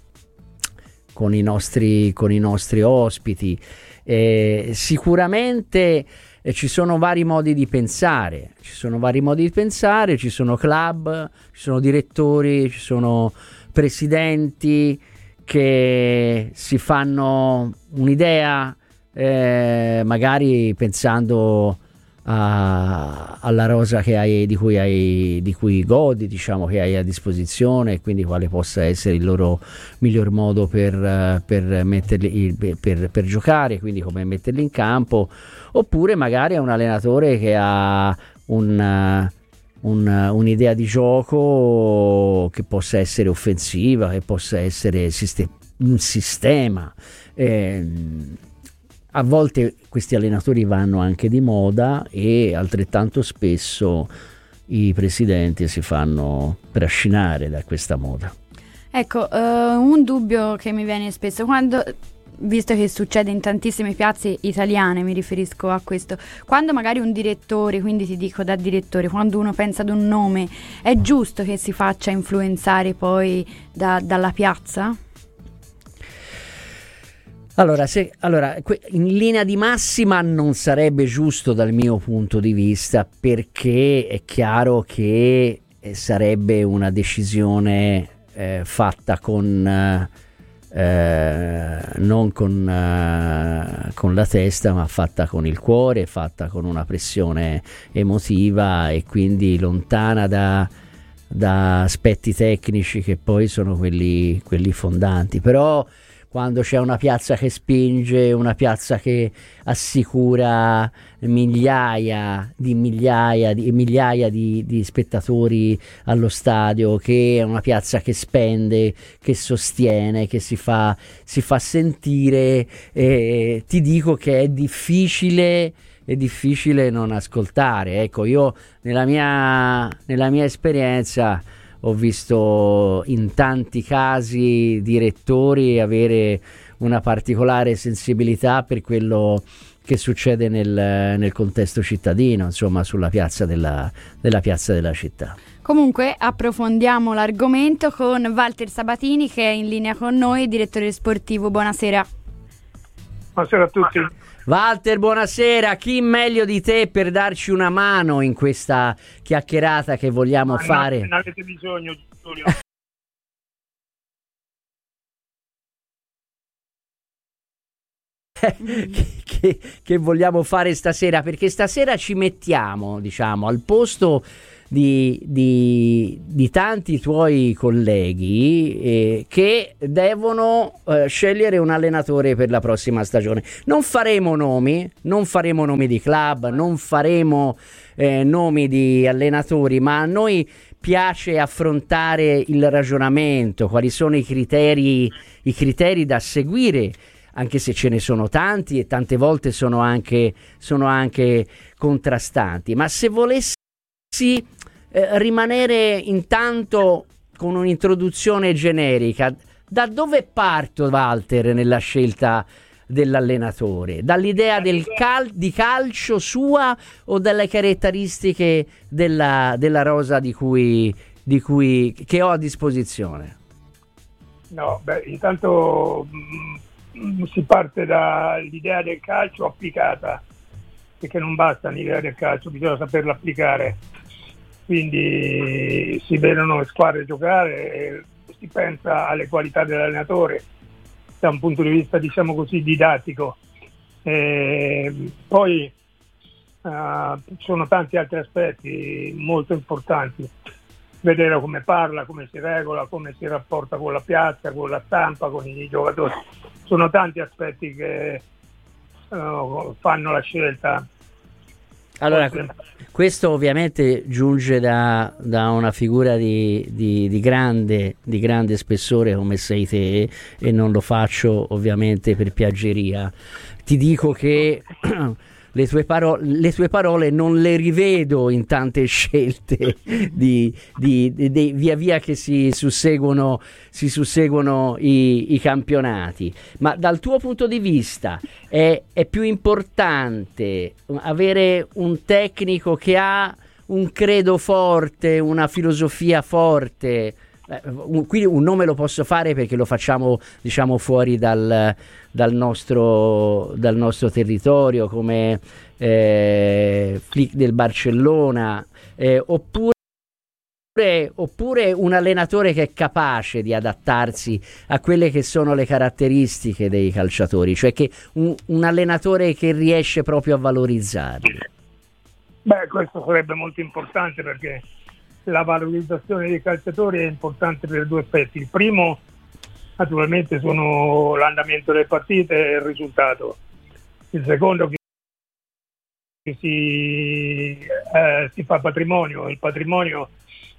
Speaker 11: i nostri ospiti. Sicuramente ci sono vari modi di pensare, ci sono club, ci sono direttori, ci sono presidenti che si fanno un'idea, magari pensando alla rosa che hai, di cui godi, diciamo, che hai a disposizione, e quindi quale possa essere il loro miglior modo per metterli per giocare, quindi come metterli in campo. Oppure magari è un allenatore che ha un'idea di gioco che possa essere offensiva, che possa essere un sistema. A volte questi allenatori vanno anche di moda e altrettanto spesso i presidenti si fanno trascinare da questa moda.
Speaker 10: Ecco, un dubbio che mi viene spesso, visto che succede in tantissime piazze italiane, mi riferisco a questo, quando magari un direttore, quindi ti dico da direttore, quando uno pensa ad un nome, è giusto che si faccia influenzare poi dalla piazza?
Speaker 11: Allora, in linea di massima non sarebbe giusto dal mio punto di vista, perché è chiaro che sarebbe una decisione fatta non con la testa, ma fatta con il cuore, fatta con una pressione emotiva e quindi lontana da aspetti tecnici che poi sono quelli fondanti. Però quando c'è una piazza che spinge, una piazza che assicura migliaia di spettatori allo stadio, che è una piazza che spende, che sostiene, che si fa sentire, ti dico che è difficile non ascoltare. Ecco, io nella mia esperienza ho visto in tanti casi direttori avere una particolare sensibilità per quello succede nel contesto cittadino, insomma, sulla piazza della piazza della città.
Speaker 10: Comunque approfondiamo l'argomento con Walter Sabatini, che è in linea con noi, direttore sportivo. Buonasera.
Speaker 12: Buonasera a tutti.
Speaker 11: Walter, buonasera. Chi meglio di te per darci una mano in questa chiacchierata che vogliamo fare?
Speaker 12: Ne avete bisogno, Giulio.
Speaker 11: che vogliamo fare stasera, perché stasera ci mettiamo, diciamo, al posto di tanti tuoi colleghi che devono scegliere un allenatore per la prossima stagione. Non faremo nomi di club, non faremo nomi di allenatori, ma a noi piace affrontare il ragionamento, quali sono i criteri da seguire, anche se ce ne sono tanti e tante volte sono anche contrastanti. Ma se volessi rimanere intanto con un'introduzione generica, da dove parto, Walter, nella scelta dell'allenatore? Dall'idea di calcio sua o dalle caratteristiche della rosa che ho a disposizione?
Speaker 12: No, intanto si parte dall'idea del calcio applicata, perché non basta l'idea del calcio, bisogna saperla applicare. Quindi si vedono le squadre giocare e si pensa alle qualità dell'allenatore da un punto di vista, diciamo così, didattico. Poi sono tanti altri aspetti molto importanti, vedere come parla, come si regola, come si rapporta con la piazza, con la stampa, con i giocatori. Sono tanti aspetti che fanno la scelta.
Speaker 11: Allora, questo ovviamente giunge da una figura di grande spessore come sei te, e non lo faccio ovviamente per piaggeria. Ti dico che le tue parole non le rivedo in tante scelte via via che si susseguono i campionati. Ma dal tuo punto di vista è più importante avere un tecnico che ha un credo forte, una filosofia forte? Quindi un nome lo posso fare perché lo facciamo, diciamo, fuori dal nostro territorio, come Flick del Barcellona, oppure un allenatore che è capace di adattarsi a quelle che sono le caratteristiche dei calciatori, cioè che un allenatore che riesce proprio a valorizzarli.
Speaker 12: Questo sarebbe molto importante, perché la valorizzazione dei calciatori è importante per due aspetti. Il primo, naturalmente, sono l'andamento delle partite e il risultato. Il secondo, che si fa patrimonio. Il patrimonio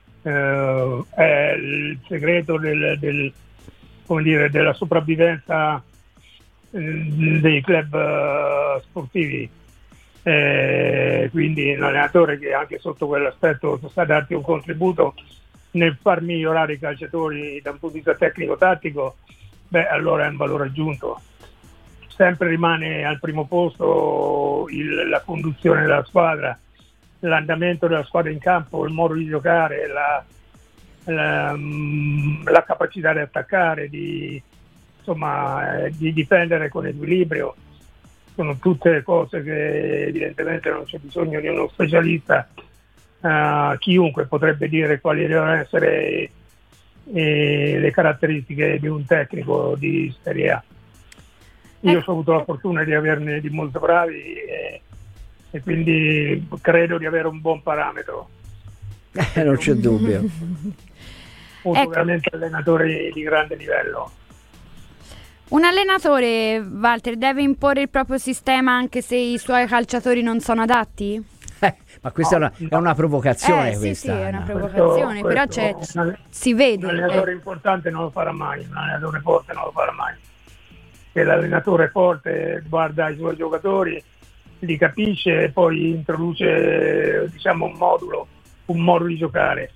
Speaker 12: è il segreto della sopravvivenza dei club sportivi. Quindi un allenatore che anche sotto quell'aspetto sa darti un contributo nel far migliorare i calciatori da un punto di vista tecnico-tattico, allora è un valore aggiunto. Sempre rimane al primo posto la conduzione della squadra, l'andamento della squadra in campo, il modo di giocare, la capacità di attaccare, di difendere con equilibrio. Sono tutte cose che evidentemente non c'è bisogno di uno specialista, chiunque potrebbe dire quali devono essere le caratteristiche di un tecnico di Serie A. Io ho avuto la fortuna di averne di molto bravi e quindi credo di avere un buon parametro.
Speaker 11: Non c'è dubbio.
Speaker 12: Veramente allenatori di grande livello.
Speaker 10: Un allenatore, Walter, deve imporre il proprio sistema anche se i suoi calciatori non sono adatti?
Speaker 11: Ma questa è una provocazione.
Speaker 10: Sì,
Speaker 11: questa,
Speaker 10: è una provocazione, però si vede.
Speaker 12: Un allenatore importante non lo farà mai, un allenatore forte non lo farà mai. Se l'allenatore forte guarda i suoi giocatori, li capisce e poi introduce, diciamo, un modo di giocare.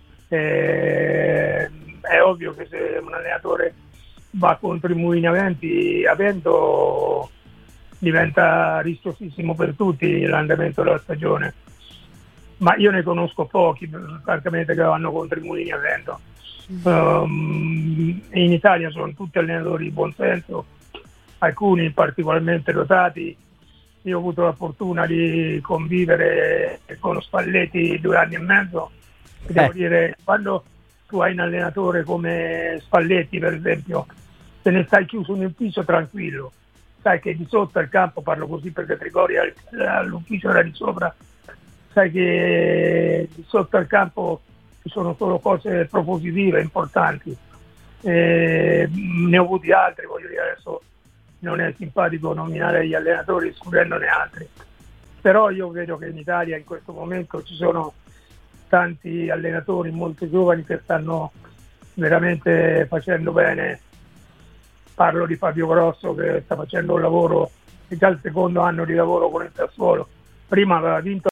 Speaker 12: È ovvio che se un allenatore va contro i mulini aventi, avendo diventa rischiosissimo per tutti l'andamento della stagione. Ma io ne conosco pochi, francamente, che vanno contro i mulini a vento. In Italia sono tutti allenatori di buon senso, alcuni particolarmente dotati. Io ho avuto la fortuna di convivere con Spalletti 2 anni e mezzo e devo dire, quando tu hai un allenatore come Spalletti, per esempio, te ne stai chiuso nel ufficio tranquillo, sai che di sotto al campo, parlo così perché Trigoria l'ufficio era di sopra, sai che di sotto al campo ci sono solo cose propositive, importanti. Ne ho avuti altri, voglio dire, adesso non è simpatico nominare gli allenatori escludendone altri, però io vedo che in Italia in questo momento ci sono tanti allenatori molto giovani che stanno veramente facendo bene. Parlo di Fabio Grosso, che sta facendo un lavoro, è già il secondo anno di lavoro con il Sassuolo, prima aveva vinto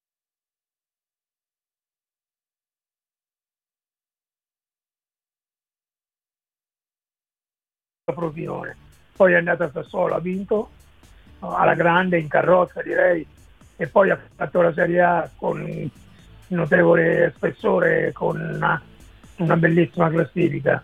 Speaker 12: Frosinone, poi è andato a Sassuolo, ha vinto alla grande, in carrozza direi, e poi ha fatto la Serie A con notevole spessore, con una bellissima classifica.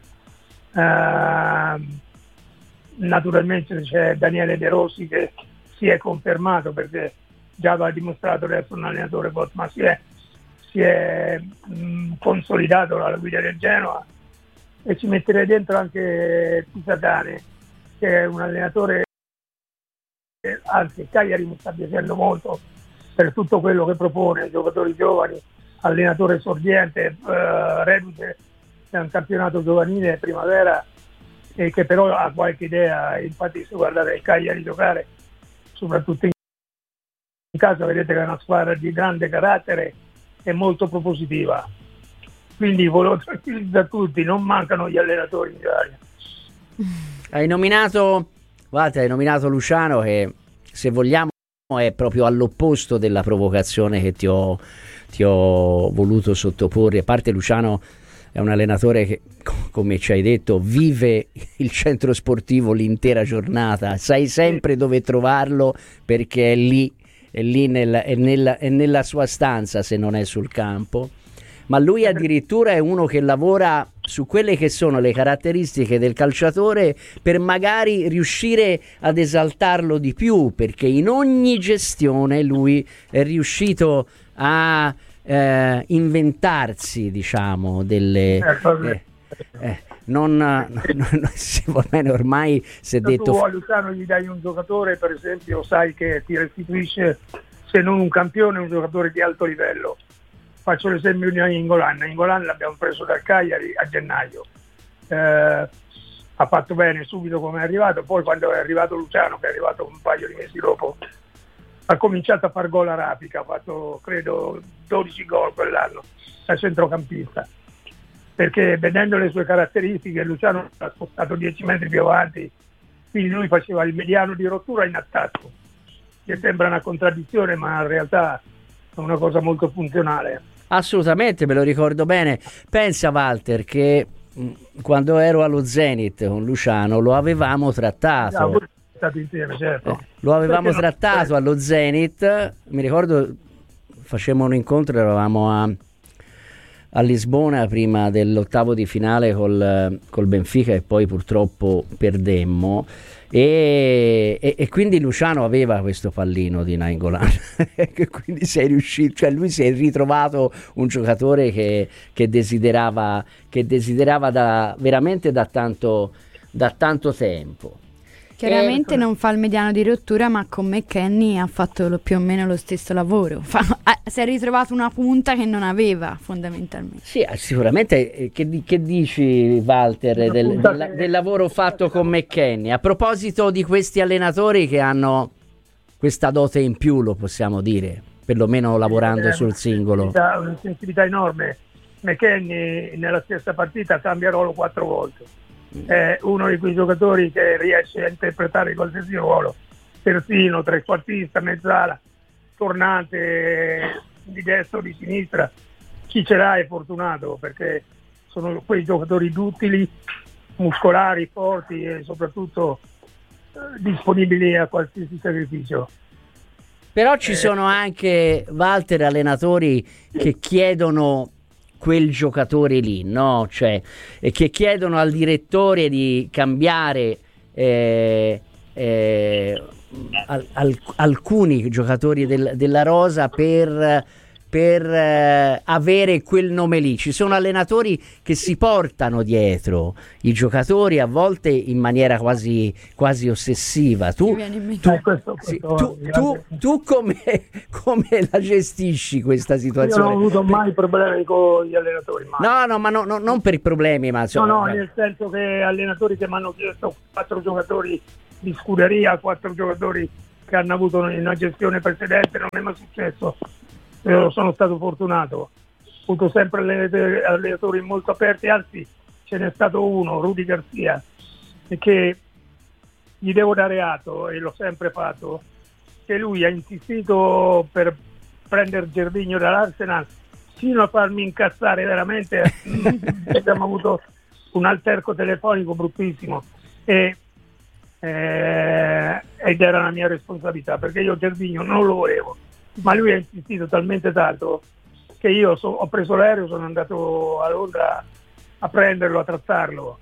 Speaker 12: Naturalmente c'è Daniele De Rossi, che si è confermato, perché già aveva dimostrato di essere un allenatore forte, ma si è consolidato alla guida del Genoa, e ci metterei dentro anche Pisatane, che è un allenatore, anzi Cagliari mi sta piacendo molto per tutto quello che propone, giocatori giovani, allenatore esordiente, reduce da un campionato giovanile primavera, e che però ha qualche idea. Infatti se guardate il Cagliari giocare, soprattutto in casa, vedete che è una squadra di grande carattere e molto propositiva. Quindi volevo tranquillizzare tutti, non mancano gli allenatori in Italia.
Speaker 11: Hai nominato Luciano, che se vogliamo è proprio all'opposto della provocazione che ti ho voluto sottoporre. A parte, Luciano è un allenatore che, come ci hai detto, vive il centro sportivo l'intera giornata, sai sempre dove trovarlo, perché è lì nella sua stanza, se non è sul campo. Ma lui addirittura è uno che lavora su quelle che sono le caratteristiche del calciatore, per magari riuscire ad esaltarlo di più, perché in ogni gestione lui è riuscito a inventarsi, diciamo, delle ormai si è detto.
Speaker 12: Tu a Luciano gli dai un giocatore, per esempio, sai che ti restituisce, se non un campione, un giocatore di alto livello. Faccio l'esempio di Ingolan l'abbiamo preso dal Cagliari a gennaio, ha fatto bene subito come è arrivato, poi quando è arrivato Luciano, che è arrivato un paio di mesi dopo, ha cominciato a far gol a raffica, ha fatto credo 12 gol quell'anno da centrocampista, perché vedendo le sue caratteristiche Luciano l'ha spostato 10 metri più avanti, quindi lui faceva il mediano di rottura in attacco, che sembra una contraddizione, ma in realtà è una cosa molto funzionale.
Speaker 11: Assolutamente, me lo ricordo bene. Pensa, Walter, che quando ero allo Zenit con Luciano lo avevamo trattato.
Speaker 12: Insieme, certo.
Speaker 11: Lo avevamo trattato allo Zenit, mi ricordo facemmo un incontro, eravamo a Lisbona prima dell'ottavo di finale col Benfica, e poi purtroppo perdemmo, e quindi Luciano aveva questo pallino di Nainggolan quindi sei riuscito, cioè lui si è ritrovato un giocatore che desiderava veramente da tanto tempo.
Speaker 10: Chiaramente non fa il mediano di rottura, ma con McKennie ha fatto più o meno lo stesso lavoro. Si è ritrovato una punta che non aveva, fondamentalmente.
Speaker 11: Sì, sicuramente. Che dici, Walter, del lavoro fatto con McKennie? A proposito di questi allenatori che hanno questa dote in più, lo possiamo dire, perlomeno lavorando sul singolo.
Speaker 12: Una sensibilità enorme. McKennie nella stessa partita cambia ruolo 4 volte. È uno di quei giocatori che riesce a interpretare qualsiasi ruolo, terzino, trequartista, mezzala, tornante di destra o di sinistra. Chi ce l'ha è fortunato, perché sono quei giocatori duttili, muscolari, forti, e soprattutto disponibili a qualsiasi sacrificio.
Speaker 11: Però ci sono anche, Walter, allenatori che chiedono quel giocatore lì, no? Cioè, che chiedono al direttore di cambiare alcuni giocatori della rosa per avere quel nome lì. Ci sono allenatori che si portano dietro i giocatori a volte in maniera quasi ossessiva. Tu come la gestisci questa situazione?
Speaker 12: Io non ho avuto mai problemi con gli allenatori. Mai.
Speaker 11: No, ma non per i problemi, ma
Speaker 12: no, nel senso che allenatori che mi hanno chiesto 4 giocatori di scuderia, 4 giocatori che hanno avuto una gestione precedente, non è mai successo. Io sono stato fortunato, ho avuto sempre allenatori molto aperti, anzi ce n'è stato uno, Rudy Garcia, che gli devo dare atto, e l'ho sempre fatto, che lui ha insistito per prendere Gervinho dall'Arsenal fino a farmi incazzare veramente. Abbiamo avuto un alterco telefonico bruttissimo ed era la mia responsabilità, perché io Gervinho non lo volevo, ma lui ha insistito talmente tanto che io ho preso l'aereo, sono andato a Londra a prenderlo, a trattarlo,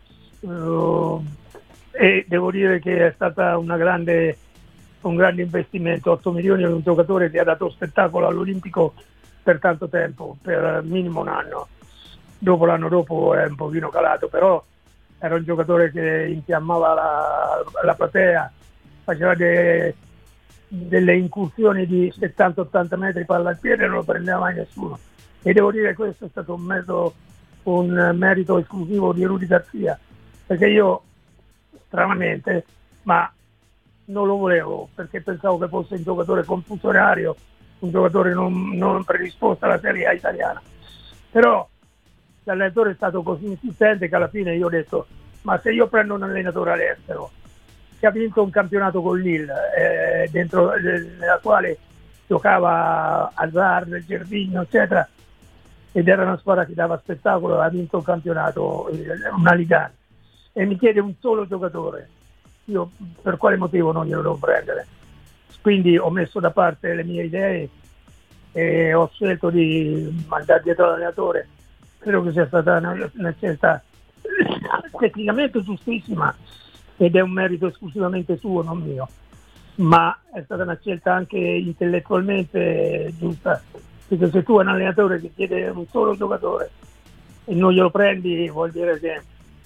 Speaker 12: e devo dire che è stata un grande investimento. 8 milioni per un giocatore che ha dato spettacolo all'Olimpico per tanto tempo, per minimo un anno. Dopo l'anno dopo è un pochino calato, però era un giocatore che infiammava la platea, faceva delle incursioni di 70-80 metri palla al piede e non lo prendeva mai nessuno. E devo dire che questo è stato un merito esclusivo di Rudy Garcia, perché io stranamente, ma non lo volevo, perché pensavo che fosse un giocatore confusionario, un giocatore non predisposto alla Serie A italiana. Però l'allenatore è stato così insistente che alla fine io ho detto: ma se io prendo un allenatore all'estero che ha vinto un campionato con Lille, dentro nella quale giocava Hazard, Gervinho, eccetera, ed era una squadra che dava spettacolo, ha vinto un campionato, una Liga, e mi chiede un solo giocatore, io per quale motivo non glielo devo prendere? Quindi ho messo da parte le mie idee e ho scelto di mandare dietro l'allenatore. Credo che sia stata una scelta tecnicamente giustissima, ed è un merito esclusivamente suo, non mio, ma è stata una scelta anche intellettualmente giusta, perché se tu hai un allenatore che chiede un solo giocatore e non glielo prendi, vuol dire che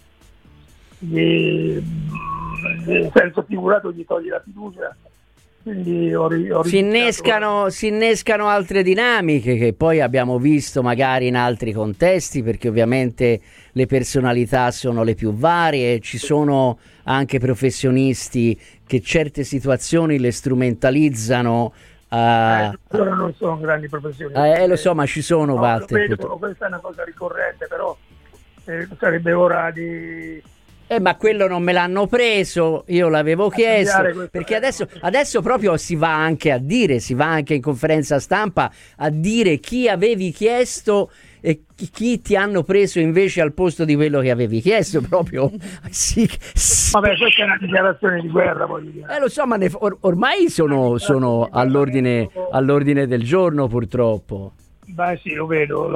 Speaker 12: in senso figurato gli togli la fiducia. Quindi si
Speaker 11: innescano altre dinamiche che poi abbiamo visto magari in altri contesti, perché ovviamente le personalità sono le più varie, ci sono anche professionisti che certe situazioni le strumentalizzano.
Speaker 12: Allora non sono grandi professionisti.
Speaker 11: Lo so, ma ci sono, Walter.
Speaker 12: Questa è una cosa ricorrente, però sarebbe ora di...
Speaker 11: Ma quello non me l'hanno preso, io l'avevo chiesto, perché adesso proprio si va anche in conferenza stampa a dire chi avevi chiesto e chi ti hanno preso invece al posto di quello che avevi chiesto, proprio sì.
Speaker 12: Vabbè, questa è una dichiarazione di guerra, voglio dire.
Speaker 11: Lo so, ma ormai sono all'ordine del giorno, purtroppo.
Speaker 12: Beh sì, lo vedo.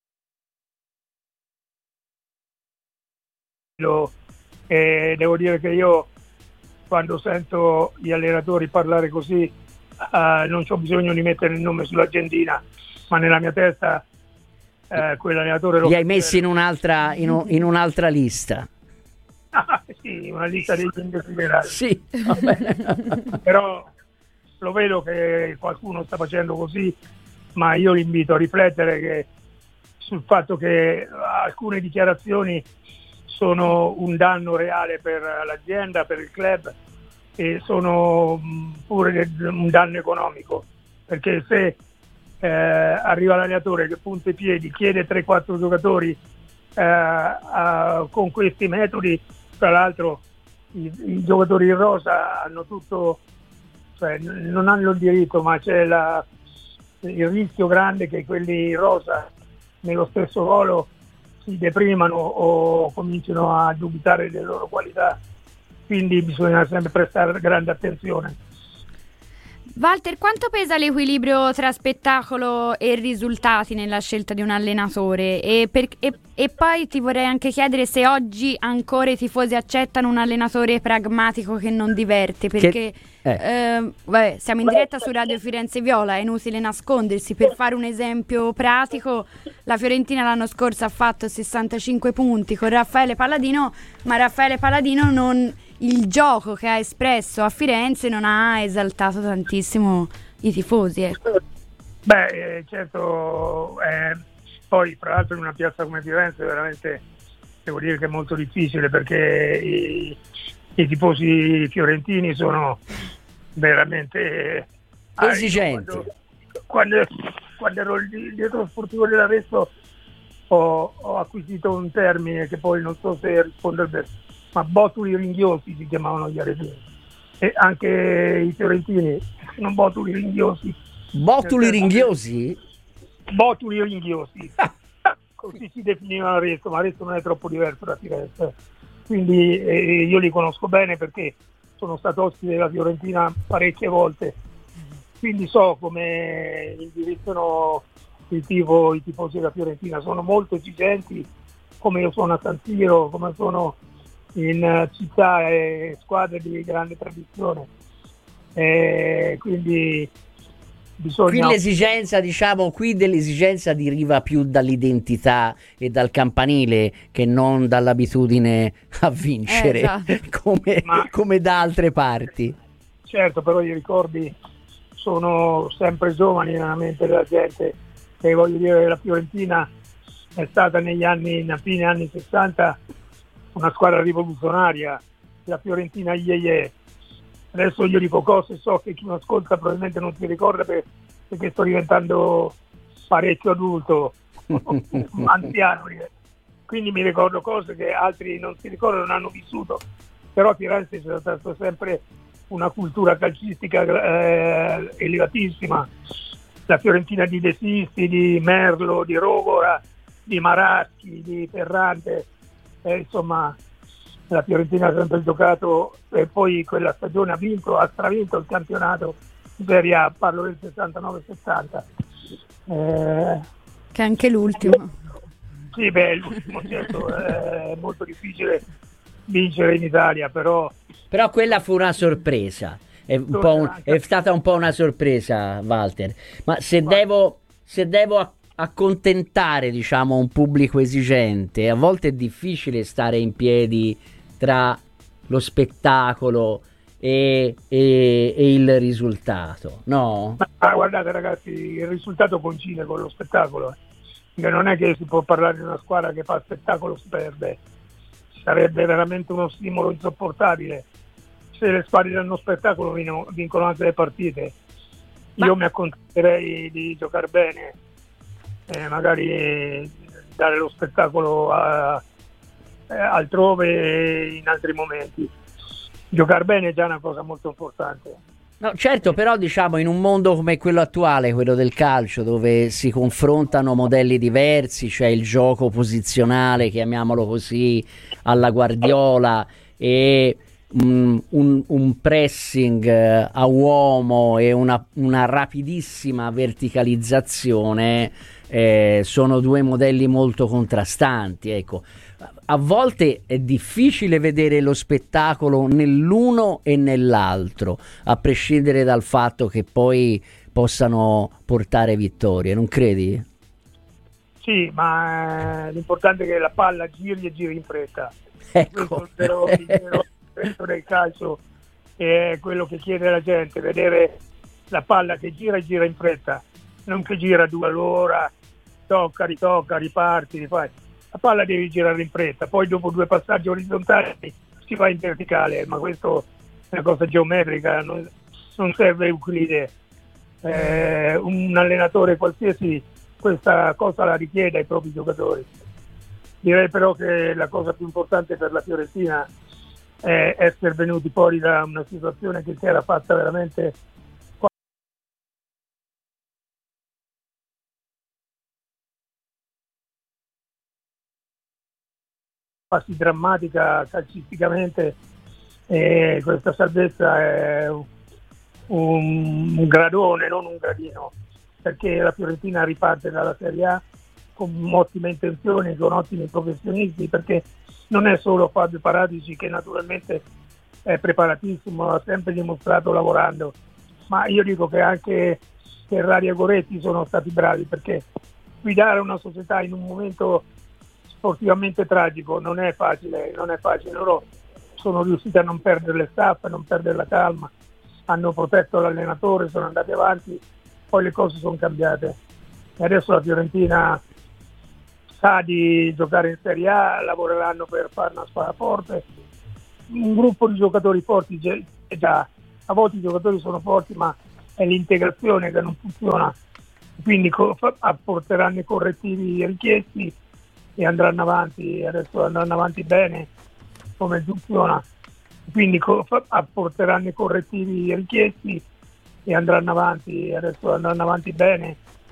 Speaker 12: Devo dire che io, quando sento gli allenatori parlare così, non c'ho bisogno di mettere il nome sull'agendina, ma nella mia testa quell'allenatore
Speaker 11: li hai messi in un'altra lista.
Speaker 12: Sì, una lista degli indesiderati.
Speaker 11: Sì, va bene.
Speaker 12: Però lo vedo che qualcuno sta facendo così, ma io li invito a riflettere sul fatto che alcune dichiarazioni sono un danno reale per l'azienda, per il club, e sono pure un danno economico, perché se arriva l'allenatore che punta i piedi, chiede 3-4 giocatori con questi metodi, tra l'altro i giocatori in rosa hanno tutto, cioè non hanno il diritto, ma c'è il rischio grande che quelli in rosa nello stesso ruolo si deprimano o cominciano a dubitare delle loro qualità, quindi bisogna sempre prestare grande attenzione.
Speaker 10: Walter, quanto pesa l'equilibrio tra spettacolo e risultati nella scelta di un allenatore? E poi ti vorrei anche chiedere se oggi ancora i tifosi accettano un allenatore pragmatico che non diverte, perché siamo in diretta su Radio Firenze Viola, è inutile nascondersi. Per fare un esempio pratico, la Fiorentina l'anno scorso ha fatto 65 punti con Raffaele Palladino, ma Raffaele Palladino il gioco che ha espresso a Firenze non ha esaltato tantissimo i tifosi.
Speaker 12: Certo, poi tra l'altro in una piazza come Firenze veramente devo dire che è molto difficile, perché i tifosi fiorentini sono veramente
Speaker 11: esigenti.
Speaker 12: Quando ero dietro sportivo dell'Aresto ho acquisito un termine che poi non so se risponde, ma botuli ringhiosi si chiamavano gli aretini, e anche i fiorentini sono botuli ringhiosi.
Speaker 11: Botuli ringhiosi?
Speaker 12: Botuli ringhiosi. Così si definiva Arezzo, ma Arezzo non è troppo diverso da Firenze, quindi io li conosco bene perché sono stato ospite della Fiorentina parecchie volte, quindi so come indirizzano i tifosi della Fiorentina. Sono molto esigenti, come io sono a San Siro, come sono in città e squadre di grande tradizione, quindi bisogna...
Speaker 11: Qui l'esigenza, dell'esigenza deriva più dall'identità e dal campanile che non dall'abitudine a vincere,
Speaker 10: esatto.
Speaker 11: come da altre parti.
Speaker 12: Certo, però i ricordi sono sempre giovani nella mente della gente, e voglio dire, la Fiorentina è stata a fine anni 60 una squadra rivoluzionaria, la Fiorentina Ieye. Adesso io dico cose, so che chi mi ascolta probabilmente non si ricorda perché sto diventando parecchio adulto, anziano, quindi mi ricordo cose che altri non si ricordano, non hanno vissuto. Però a Firenze c'è stata sempre una cultura calcistica elevatissima, la Fiorentina di De Sisti, di Merlo, di Rovora, di Maraschi, di Ferrante, insomma la Fiorentina ha sempre giocato, e poi quella stagione ha stravinto il campionato di Serie A, parlo del 69-70.
Speaker 10: Che è anche l'ultimo.
Speaker 12: Sì, l'ultimo, certo, è molto difficile vincere in Italia, però
Speaker 11: quella fu una sorpresa, è stata un po' una sorpresa, Walter, ma se devo accontentare, diciamo, un pubblico esigente, a volte è difficile stare in piedi tra lo spettacolo e il risultato, no?
Speaker 12: Ma guardate ragazzi, il risultato coincide con lo spettacolo, che non è che si può parlare di una squadra che fa spettacolo si perde, sarebbe veramente uno stimolo insopportabile. Se le squadre danno spettacolo vincono anche le partite. Io mi accontenterei di giocare bene, magari dare lo spettacolo altrove in altri momenti. Giocare bene è già una cosa molto importante.
Speaker 11: No, certo, però diciamo in un mondo come quello attuale, quello del calcio, dove si confrontano modelli diversi, cioè il gioco posizionale, chiamiamolo così, alla Guardiola, e un pressing a uomo e una rapidissima verticalizzazione, sono due modelli molto contrastanti, ecco. A volte è difficile vedere lo spettacolo nell'uno e nell'altro, a prescindere dal fatto che poi possano portare vittorie, non credi?
Speaker 12: Sì, ma l'importante è che la palla giri e giri in fretta.
Speaker 11: Ecco.
Speaker 12: Questo è il vero del calcio, è quello che chiede la gente, vedere la palla che gira e gira in fretta, non che gira 2 all'ora, tocca, ritocca, riparti, rifai. La palla devi girare in fretta, poi dopo 2 passaggi orizzontali si va in verticale, ma questo è una cosa geometrica, non serve Euclide. Un allenatore qualsiasi questa cosa la richiede ai propri giocatori. Direi però che la cosa più importante per la Fiorentina è essere venuti fuori da una situazione che si era fatta veramente quasi drammatica calcisticamente, e questa salvezza è un gradone, non un gradino, perché la Fiorentina riparte dalla Serie A con ottime intenzioni, con ottimi professionisti, perché non è solo Fabio Paratici, che naturalmente è preparatissimo, ha sempre dimostrato lavorando, ma io dico che anche Ferrari e Goretti sono stati bravi, perché guidare una società in un momento sportivamente tragico non è facile, loro sono riusciti a non perdere le staff, a non perdere la calma, hanno protetto l'allenatore, sono andati avanti, poi le cose sono cambiate e adesso la Fiorentina sa di giocare in Serie A, lavoreranno per fare una squadra forte, un gruppo di giocatori forti già, a volte i giocatori sono forti ma è l'integrazione che non funziona, quindi apporteranno i correttivi richiesti e andranno avanti, adesso andranno avanti bene come funziona, quindi apporteranno i correttivi richiesti e andranno avanti, adesso andranno avanti bene